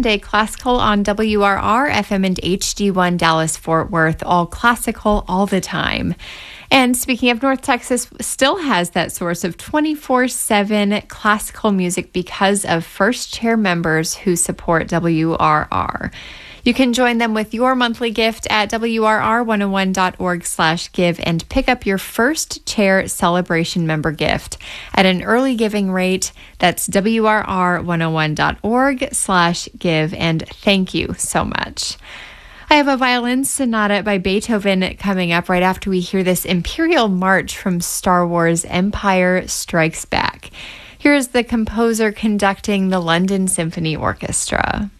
Sunday classical on WRR, FM and HD1 Dallas Fort Worth, all classical all the time. And speaking of, North Texas still has that source of 24/7 classical music because of First Chair members who support WRR. You can join them with your monthly gift at WRR101.org/give and pick up your First Chair Celebration member gift at an early giving rate. That's WRR101.org/give. And thank you so much. I have a violin sonata by Beethoven coming up right after we hear this Imperial March from Star Wars Empire Strikes Back. Here is the composer conducting the London Symphony Orchestra.